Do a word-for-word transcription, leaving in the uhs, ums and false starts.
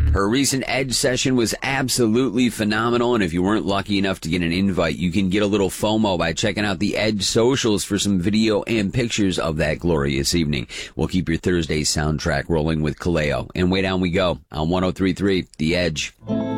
Her recent Edge session was absolutely phenomenal, and if you weren't lucky enough to get an invite, you can get a little FOMO by checking out the Edge socials for some video and pictures of that glorious evening. We'll keep your Thursday soundtrack rolling with Kaleo. And way down we go on one oh three point three The Edge.